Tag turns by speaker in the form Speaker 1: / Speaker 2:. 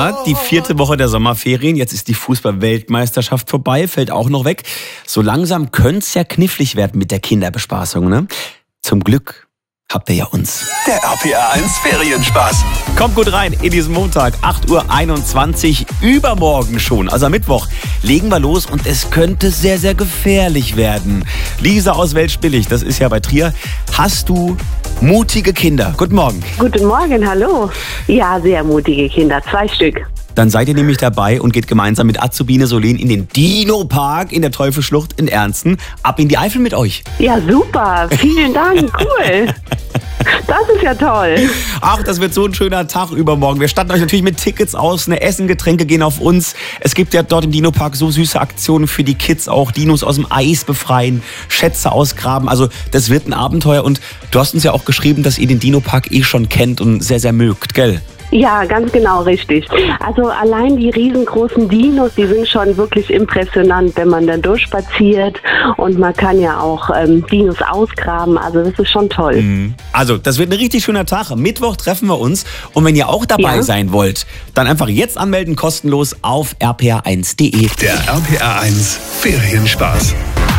Speaker 1: Ja, die 4. Woche der Sommerferien. Jetzt ist die Fußball-Weltmeisterschaft vorbei, fällt auch noch weg. So langsam könnte es ja knifflig werden mit der Kinderbespaßung, ne? Zum Glück habt ihr ja uns.
Speaker 2: Der RPA 1 Ferienspaß.
Speaker 1: Kommt gut rein in diesen Montag, 8:21 Uhr, übermorgen schon, also am Mittwoch, legen wir los und es könnte sehr, sehr gefährlich werden. Lisa aus Weltspillig, das ist ja bei Trier. Hast du mutige Kinder? Guten Morgen.
Speaker 3: Guten Morgen, hallo. Ja, sehr mutige Kinder, 2 Stück.
Speaker 1: Dann seid ihr nämlich dabei und geht gemeinsam mit Azubine Solin in den Dino-Park in der Teufelsschlucht in Ernsten. Ab in die Eifel mit euch.
Speaker 3: Ja, super, vielen Dank, cool. Das ist ja toll.
Speaker 1: Ach, das wird so ein schöner Tag übermorgen. Wir statten euch natürlich mit Tickets aus, ne, Essen, Getränke gehen auf uns. Es gibt ja dort im Dino-Park so süße Aktionen für die Kids auch. Dinos aus dem Eis befreien, Schätze ausgraben. Also das wird ein Abenteuer und du hast uns ja auch geschrieben, dass ihr den Dino-Park schon kennt und sehr, sehr mögt, gell?
Speaker 3: Ja, ganz genau richtig. Also allein die riesengroßen Dinos, die sind schon wirklich impressionant, wenn man dann durchspaziert und man kann ja auch Dinos ausgraben, also das ist schon toll.
Speaker 1: Also das wird ein richtig schöner Tag. Mittwoch treffen wir uns und wenn ihr auch dabei sein wollt, dann einfach jetzt anmelden, kostenlos auf rpa1.de.
Speaker 2: Der RPA 1 Ferienspaß.